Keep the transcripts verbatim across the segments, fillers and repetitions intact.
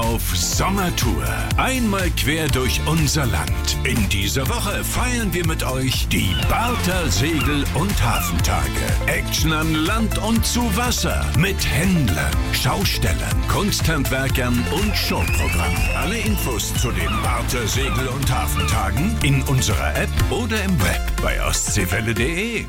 auf Sommertour. Einmal quer durch unser Land. In dieser Woche feiern wir mit euch die Barther Segel- und Hafentage. Action an Land und zu Wasser. Mit Händlern, Schaustellern, Kunsthandwerkern und Showprogramm. Alle Infos zu den Barther Segel- und Hafentagen in unserer App oder im Web bei ostseewelle punkt de.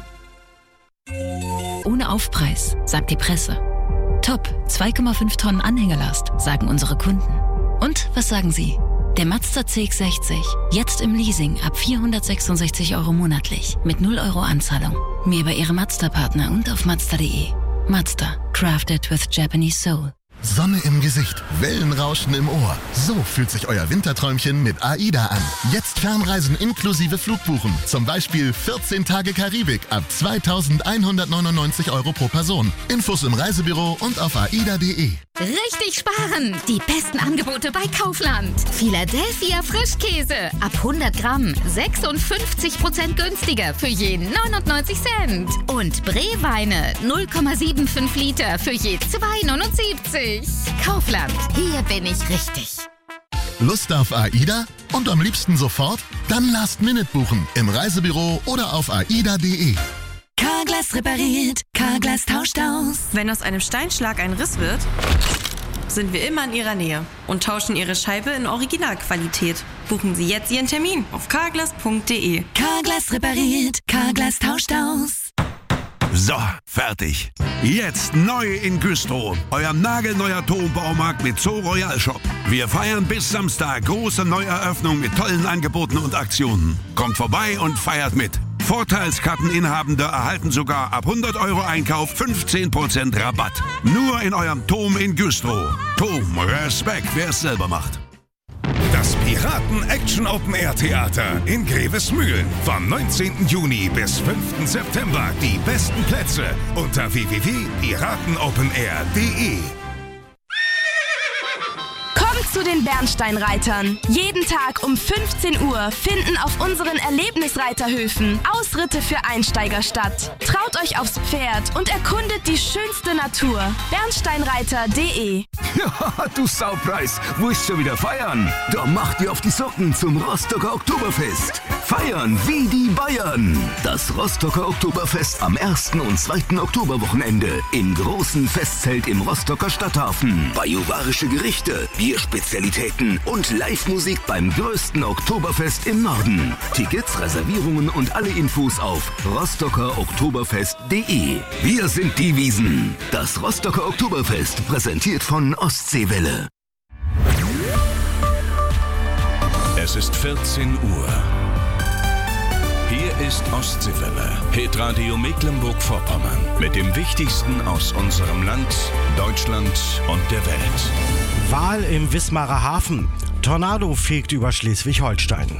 Ohne Aufpreis, sagt die Presse. Top, zwei Komma fünf Tonnen Anhängerlast, sagen unsere Kunden. Und was sagen Sie? Der Mazda C X sechzig, jetzt im Leasing ab vierhundertsechsundsechzig Euro monatlich, mit null Euro Anzahlung. Mehr bei Ihrem Mazda-Partner und auf mazda punkt de. Mazda, crafted with Japanese soul. Sonne im Gesicht, Wellenrauschen im Ohr. So fühlt sich euer Winterträumchen mit AIDA an. Jetzt Fernreisen inklusive Flugbuchen. Zum Beispiel vierzehn Tage Karibik ab zweitausendeinhundertneunundneunzig Euro pro Person. Infos im Reisebüro und auf aida punkt de. Richtig sparen! Die besten Angebote bei Kaufland. Philadelphia Frischkäse ab hundert Gramm sechsundfünfzig Prozent günstiger für je neunundneunzig Cent. Und Breweine null Komma fünfundsiebzig Liter für je zwei neunundsiebzig. Kaufland, hier bin ich richtig. Lust auf AIDA? Und am liebsten sofort? Dann Last Minute buchen im Reisebüro oder auf aida punkt de. Carglass repariert, Carglass tauscht aus. Wenn aus einem Steinschlag ein Riss wird, sind wir immer in Ihrer Nähe und tauschen Ihre Scheibe in Originalqualität. Buchen Sie jetzt Ihren Termin auf carglass punkt de. Carglass repariert, Carglass tauscht aus. So, fertig. Jetzt neu in Güstrow. Euer nagelneuer Turmbaumarkt mit Zoo Royal Shop. Wir feiern bis Samstag große Neueröffnung mit tollen Angeboten und Aktionen. Kommt vorbei und feiert mit. Vorteilskarteninhabende erhalten sogar ab hundert Euro Einkauf fünfzehn Prozent Rabatt. Nur in eurem Turm in Güstrow. Turm, Respekt, wer es selber macht. Das Piraten-Action-Open-Air-Theater in Grevesmühlen. Vom neunzehnten Juni bis fünften September. Die besten Plätze unter w w w punkt piraten open air punkt de. Kommt zu den Bernsteinreitern. Jeden Tag um fünfzehn Uhr finden auf unseren Erlebnisreiterhöfen Ausritte für Einsteiger statt. Traut euch aufs Pferd und erkundet die schönste Natur. bernsteinreiter punkt de. Ja, du Saupreis, willst schon wieder feiern? Da macht ihr auf die Socken zum Rostocker Oktoberfest. Feiern wie die Bayern. Das Rostocker Oktoberfest am ersten und zweiten Oktoberwochenende im großen Festzelt im Rostocker Stadthafen. Bajuwarische Gerichte, Bierspezialitäten und Live-Musik beim größten Oktoberfest im Norden. Tickets, Reservierungen und alle Infos auf rostocker oktoberfest punkt de. Wir sind die Wiesen. Das Rostocker Oktoberfest, präsentiert von Ostseewelle. Es ist vierzehn Uhr. Hier ist Ostseewelle, Hitradio Mecklenburg-Vorpommern, mit dem Wichtigsten aus unserem Land, Deutschland und der Welt. Wahl im Wismarer Hafen. Tornado fegt über Schleswig-Holstein.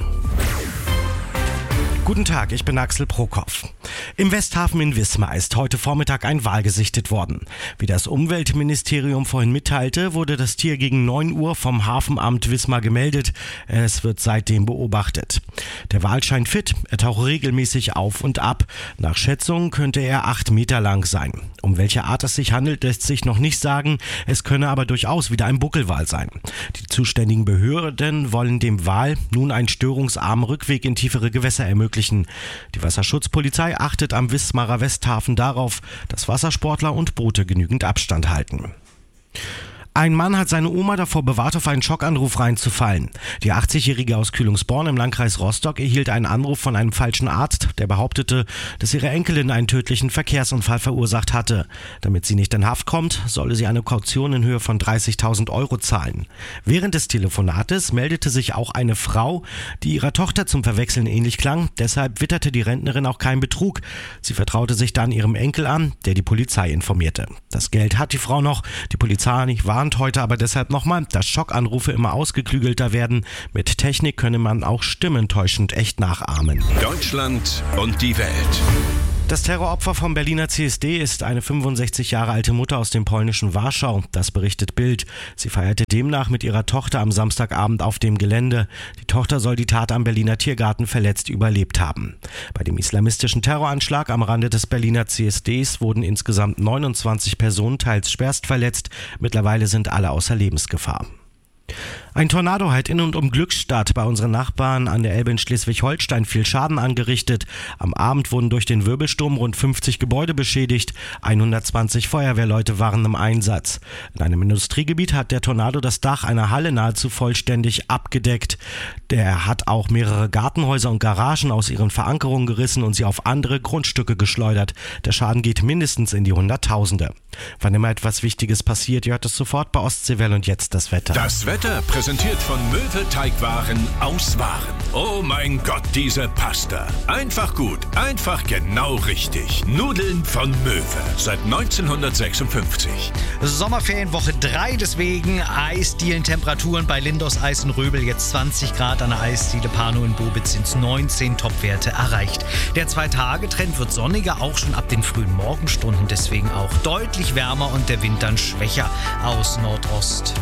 Guten Tag, ich bin Axel Prokopf. Im Westhafen in Wismar ist heute Vormittag ein Wal gesichtet worden. Wie das Umweltministerium vorhin mitteilte, wurde das Tier gegen neun Uhr vom Hafenamt Wismar gemeldet. Es wird seitdem beobachtet. Der Wal scheint fit, er taucht regelmäßig auf und ab. Nach Schätzung könnte er acht Meter lang sein. Um welche Art es sich handelt, lässt sich noch nicht sagen. Es könne aber durchaus wieder ein Buckelwal sein. Die zuständigen Behörden wollen dem Wal nun einen störungsarmen Rückweg in tiefere Gewässer ermöglichen. Die Wasserschutzpolizei achtet am Wismarer Westhafen darauf, dass Wassersportler und Boote genügend Abstand halten. Ein Mann hat seine Oma davor bewahrt, auf einen Schockanruf reinzufallen. Die achtzigjährige aus Kühlungsborn im Landkreis Rostock erhielt einen Anruf von einem falschen Arzt, der behauptete, dass ihre Enkelin einen tödlichen Verkehrsunfall verursacht hatte. Damit sie nicht in Haft kommt, solle sie eine Kaution in Höhe von dreißigtausend Euro zahlen. Während des Telefonates meldete sich auch eine Frau, die ihrer Tochter zum Verwechseln ähnlich klang. Deshalb witterte die Rentnerin auch keinen Betrug. Sie vertraute sich dann ihrem Enkel an, der die Polizei informierte. Das Geld hat die Frau noch, die Polizei nicht warnt heute aber deshalb nochmal, dass Schockanrufe immer ausgeklügelter werden. Mit Technik könne man auch Stimmen täuschend echt nachahmen. Deutschland und die Welt. Das Terroropfer vom Berliner C S D ist eine fünfundsechzig Jahre alte Mutter aus dem polnischen Warschau. Das berichtet Bild. Sie feierte demnach mit ihrer Tochter am Samstagabend auf dem Gelände. Die Tochter soll die Tat am Berliner Tiergarten verletzt überlebt haben. Bei dem islamistischen Terroranschlag am Rande des Berliner C S Ds wurden insgesamt neunundzwanzig Personen teils schwerst verletzt. Mittlerweile sind alle außer Lebensgefahr. Ein Tornado hat in und um Glückstadt bei unseren Nachbarn an der Elbe in Schleswig-Holstein viel Schaden angerichtet. Am Abend wurden durch den Wirbelsturm rund fünfzig Gebäude beschädigt. hundertzwanzig Feuerwehrleute waren im Einsatz. In einem Industriegebiet hat der Tornado das Dach einer Halle nahezu vollständig abgedeckt. Der hat auch mehrere Gartenhäuser und Garagen aus ihren Verankerungen gerissen und sie auf andere Grundstücke geschleudert. Der Schaden geht mindestens in die Hunderttausende. Wann immer etwas Wichtiges passiert, ihr hört es sofort bei Ostseewelle und jetzt das Wetter. Das Wetter präsentiert von Möwe Teigwaren aus Waren. Oh mein Gott, diese Pasta. Einfach gut, einfach genau richtig. Nudeln von Möwe. Seit neunzehnhundertsechsundfünfzig. Sommerferienwoche drei, deswegen Eisdielentemperaturen bei Lindos Eis in Röbel. Jetzt zwanzig Grad an der Eisdiele Pano in Bobitz sind neunzehn Topwerte erreicht. Der Zwei-Tage-Trend wird sonniger, auch schon ab den frühen Morgenstunden. Deswegen auch deutlich wärmer und der Wind dann schwächer aus Nordost.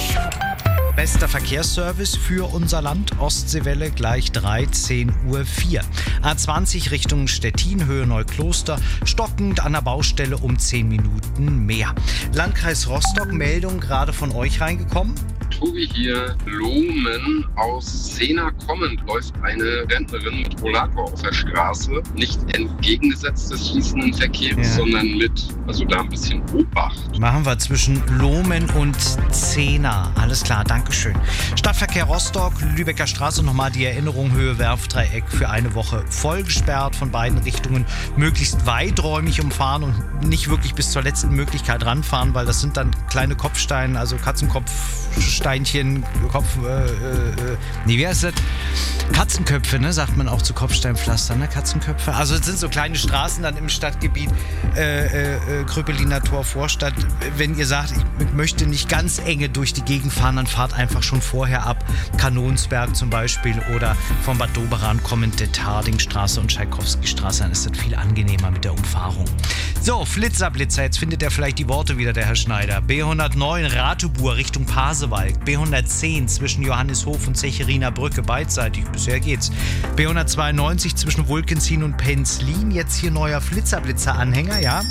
Bester Verkehrsservice für unser Land, Ostseewelle gleich dreizehn Uhr vier. A zwanzig Richtung Stettin, Höhe Neukloster, stockend an der Baustelle um zehn Minuten mehr. Landkreis Rostock, Meldung gerade von euch reingekommen. Tobi hier, Lohmen aus Sena kommend läuft eine Rentnerin mit Rollator auf der Straße. Nicht entgegengesetzt des fließenden Verkehrs, ja, sondern mit, also da ein bisschen Obacht. Machen wir zwischen Lohmen und Sena. Alles klar, Dankeschön. Stadtverkehr Rostock, Lübecker Straße, nochmal die Erinnerung, Höhe Werfdreieck für eine Woche voll gesperrt von beiden Richtungen. Möglichst weiträumig umfahren und nicht wirklich bis zur letzten Möglichkeit ranfahren, weil das sind dann kleine Kopfsteine, also Katzenkopfsteinchen, Kopf, äh, äh, nee, wie heißt das? Katzenköpfe, ne, sagt man auch zu Kopfsteinpflastern, ne, Katzenköpfe. Also es sind so kleine Straßen dann im Stadtgebiet, äh, äh, Kröpeliner Tor, Vorstadt. Wenn ihr sagt, ich möchte nicht ganz enge durch die Gegend fahren, dann fahrt einfach schon vorher ab. Kanonsberg zum Beispiel oder von Bad Doberan kommende Tardingstraße und Tschaikowski-Straße, dann ist das viel angenehmer mit der Umfahrung. So, Flitzerblitzer, jetzt findet er vielleicht die Worte wieder, der Herr Schneider. B hundertneun Ratebur Richtung Pasewalk, B hundertzehn zwischen Johannishof und Zecheriner Brücke, beidseitig, bisher geht's. B hundertzweiundneunzig zwischen Wulkenzin und Penzlin, jetzt hier neuer Flitzerblitzer-Anhänger, ja?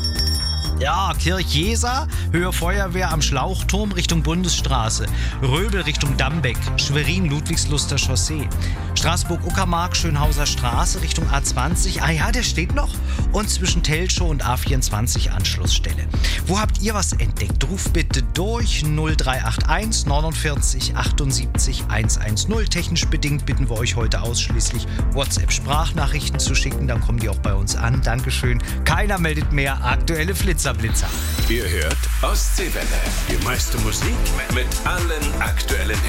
Ja, Kirchjesa, Höhe Feuerwehr am Schlauchturm Richtung Bundesstraße, Röbel Richtung Dambeck, Schwerin Ludwigsluster Chaussee, Straßburg-Uckermark Schönhauser Straße Richtung A zwanzig, ah ja, der steht noch, und zwischen Telschow und A vierundzwanzig Anschlussstelle. Wo habt ihr was entdeckt? Ruft bitte durch null drei acht eins neunundvierzig achtundsiebzig hundertzehn. Technisch bedingt bitten wir euch heute ausschließlich WhatsApp-Sprachnachrichten zu schicken, dann kommen die auch bei uns an. Dankeschön. Keiner meldet mehr aktuelle Flitzer. Blitzer. Ihr hört Ostseewelle. Die meiste Musik mit allen aktuellen